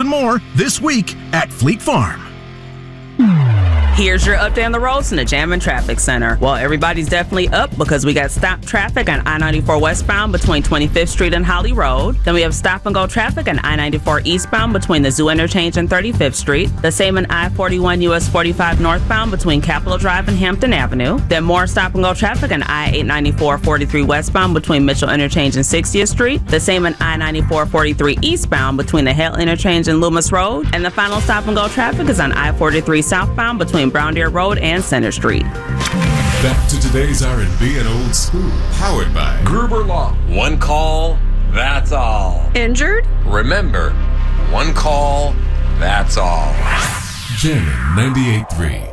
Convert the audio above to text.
and more this week at Fleet Farm. Here's your update on the roads from the Jam and Traffic Center. Well, everybody's definitely up because we got stop traffic on I-94 westbound between 25th Street and Holly Road. Then we have stop and go traffic on I-94 eastbound between the Zoo Interchange and 35th Street. The same on I-41 US 45 northbound between Capitol Drive and Hampton Avenue. Then more stop and go traffic on I-894 43 westbound between Mitchell Interchange and 60th Street. The same on I-94 43 eastbound between the Hale Interchange and Loomis Road. And the final stop and go traffic is on I-43 southbound between Brown Deer Road and Center Street. Back to today's R&B and old school, powered by Gruber Law. One call, that's all. Injured? Remember, one call, that's all. Jammin' 98.3.